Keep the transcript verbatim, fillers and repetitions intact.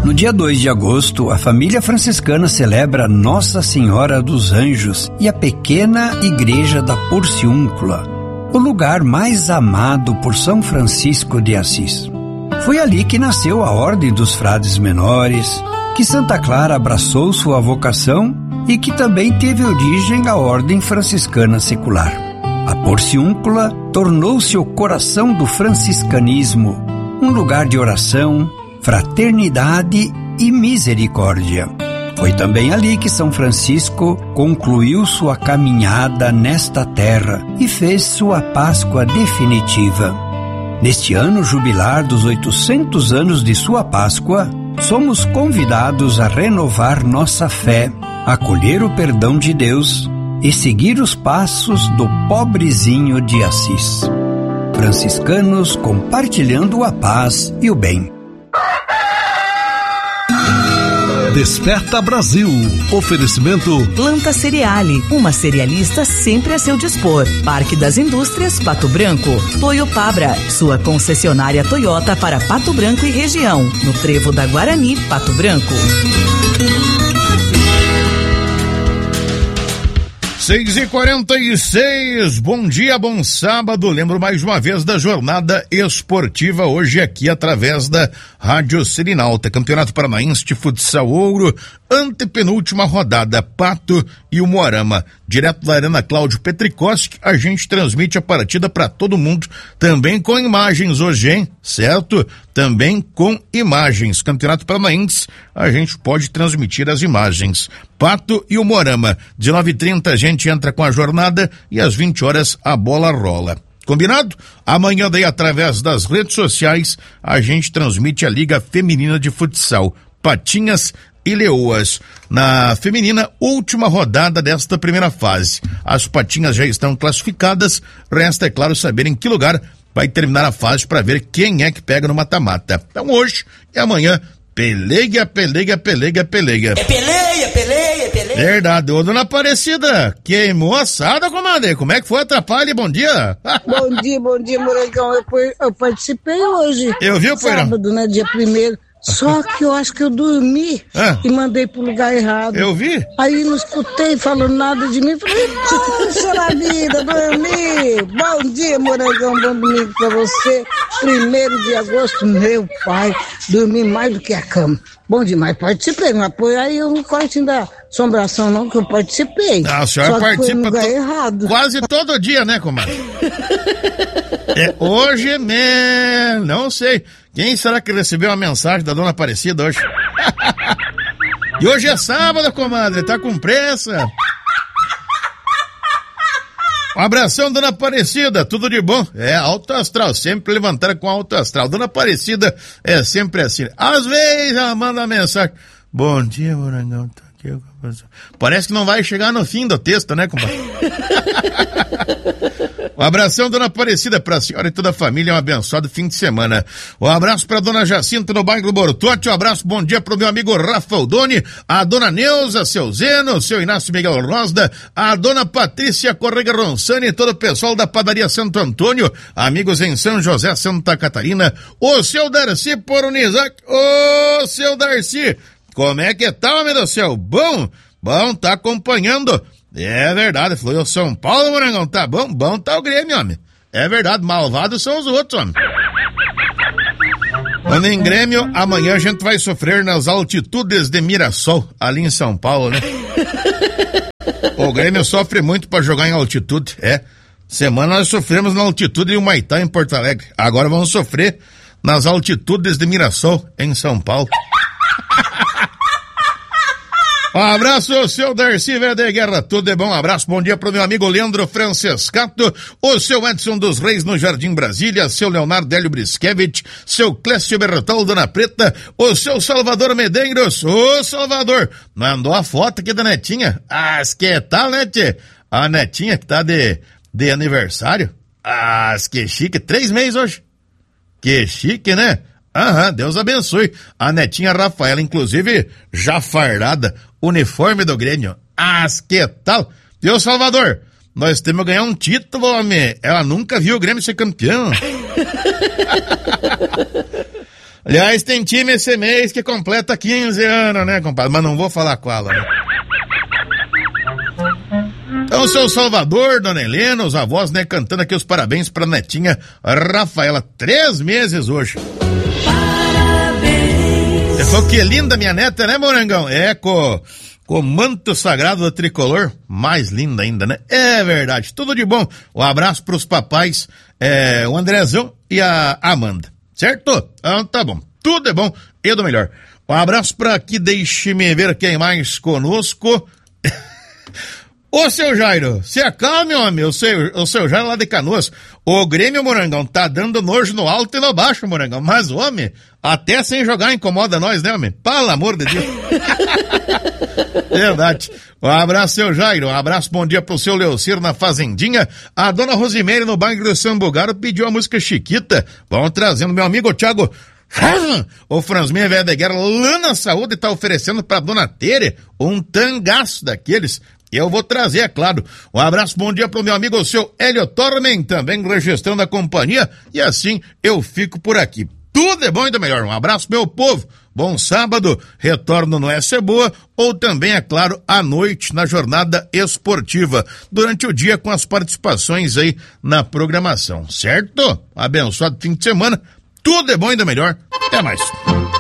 No dia dois de agosto, a família franciscana celebra Nossa Senhora dos Anjos e a pequena igreja da Porciúncula, o lugar mais amado por São Francisco de Assis. Foi ali que nasceu a Ordem dos Frades Menores, que Santa Clara abraçou sua vocação e que também teve origem a Ordem Franciscana Secular. A Porciúncula tornou-se o coração do franciscanismo, um lugar de oração, fraternidade e misericórdia. Foi também ali que São Francisco concluiu sua caminhada nesta terra e fez sua Páscoa definitiva. Neste ano jubilar dos oitocentos anos de sua Páscoa, somos convidados a renovar nossa fé, acolher o perdão de Deus e seguir os passos do pobrezinho de Assis. Franciscanos compartilhando a paz e o bem. Desperta Brasil. Oferecimento Planta Cereale, uma cerealista sempre a seu dispor. Parque das Indústrias, Pato Branco. Toyopabra, sua concessionária Toyota para Pato Branco e região. No Trevo da Guarani, Pato Branco. seis e quarenta e seis, bom dia, bom sábado. Lembro mais uma vez da jornada esportiva hoje aqui através da Rádio Serenalta. Campeonato Paranaense de Futsal Ouro, antepenúltima rodada, Pato e o Moarama. Direto da Arena Cláudio Petricoski, a gente transmite a partida para todo mundo, também com imagens hoje, hein? Certo? Também com imagens. Campeonato Paranaense, a gente pode transmitir as imagens. Pato e o Moarama. dezenove e trinta a gente entra com a jornada e às vinte horas a bola rola. Combinado? Amanhã daí através das redes sociais a gente transmite a Liga Feminina de Futsal. Patinhas e Leoas. Na feminina, última rodada desta primeira fase. As Patinhas já estão classificadas, resta, é claro, saber em que lugar vai terminar a fase para ver quem é que pega no mata-mata. Então hoje e amanhã, pelega, pelega, pelega, pelega. É peleia, peleia, peleia. Verdade. Ô, dona Aparecida, que moçada, comadre. Como é que foi? Atrapalhe, bom dia. Bom dia, bom dia, Moregão. Eu, eu participei hoje. Eu vi, Poeirão. Sábado, né, dia primeiro. Só que eu acho que eu dormi ah. e mandei pro lugar errado. Eu vi? Aí não escutei falando nada de mim. Falei, poxa na vida, dormi. Bom dia, Morangão, bom domingo pra você. Primeiro de agosto, meu pai, dormi mais do que a cama. Bom demais, participei, não apoio aí eu não corte da assombração não, que eu participei. Ah, a senhora Só participa que foi no lugar to... errado. Quase todo dia, né, comadre? É, hoje, né, não sei. Quem será que recebeu uma mensagem da dona Aparecida hoje? E hoje é sábado, comadre, tá com pressa. Um abração, dona Aparecida, tudo de bom? É, alto astral, sempre levantar com alto astral. Dona Aparecida é sempre assim. Às vezes ela manda uma mensagem. Bom dia, Morangão, tá aqui. Parece que não vai chegar no fim do texto, né, compadre? Um abração, dona Aparecida, pra senhora e toda a família, um abençoado fim de semana. Um abraço pra dona Jacinta no bairro do Bortote, um abraço, bom dia pro meu amigo Rafa Aldoni, a dona Neuza, seu Zeno, seu Inácio Miguel Rosda, a dona Patrícia Correga Ronsani e todo o pessoal da padaria Santo Antônio, amigos em São José, Santa Catarina, o seu Darcy Poronizac, ô seu Darcy, como é que tá, homem do céu? Bom? Bom, tá acompanhando. É verdade, falou o São Paulo, Morangão, tá bom? Bom tá o Grêmio, homem. É verdade, malvados são os outros, homem. Quando em Grêmio, amanhã a gente vai sofrer nas altitudes de Mirassol, ali em São Paulo, né? O Grêmio sofre muito pra jogar em altitude, é. Semana nós sofremos na altitude de Humaitá, em Porto Alegre. Agora vamos sofrer nas altitudes de Mirassol, em São Paulo. Um abraço ao seu Darcy Verde Guerra, tudo é bom, um abraço, bom dia pro meu amigo Leandro Francescato, o seu Edson dos Reis no Jardim Brasília, seu Leonardo Hélio Briskevich, seu Clécio Bertol, Dona Preta, o seu Salvador Medeiros, ô Salvador, mandou a foto aqui da netinha, ah, que tal, né, tchê? A netinha que tá de, de aniversário, ah, que chique, três meses hoje, que chique, né? Aham, Deus abençoe. A netinha Rafaela, inclusive, já fardada, uniforme do Grêmio. Ah, que tal? Deus Salvador, nós temos que ganhar um título, homem. Ela nunca viu o Grêmio ser campeão. Aliás, tem time esse mês que completa quinze anos, né, compadre? Mas não vou falar qual, né? Então, seu Salvador, dona Helena, os avós, né, cantando aqui os parabéns pra netinha Rafaela, três meses hoje. Parabéns. Você falou que linda minha neta, né, Morangão? É, com, com o manto sagrado do tricolor, mais linda ainda, né? É verdade, tudo de bom. Um abraço pros papais, é, o Andrezão e a Amanda, certo? Então, tá bom, tudo é bom e do melhor. Um abraço pra aqui, deixe-me ver quem mais conosco. Ô, seu Jairo, se acalme, homem, o seu, o seu Jairo lá de Canoas. O Grêmio, Morangão, tá dando nojo no alto e no baixo, Morangão. Mas, homem, até sem jogar incomoda nós, né, homem? Pelo amor de Deus. Verdade. Um abraço, seu Jairo. Um abraço, bom dia pro seu Leocir na Fazendinha. A dona Rosimeire no bairro do Sambugaro pediu a música Chiquita. Vamos trazendo meu amigo Thiago. O Franzminha Velha de Guerra lá na Saúde tá oferecendo pra dona Tere um tangaço daqueles. Eu vou trazer, é claro. Um abraço, bom dia pro meu amigo, o seu Hélio Tormen, também registrando a companhia. E assim eu fico por aqui. Tudo é bom e do melhor. Um abraço, meu povo. Bom sábado. Retorno no Essa é Boa. Ou também, é claro, à noite na jornada esportiva. Durante o dia com as participações aí na programação. Certo? Abençoado fim de semana. Tudo é bom e do melhor. Até mais.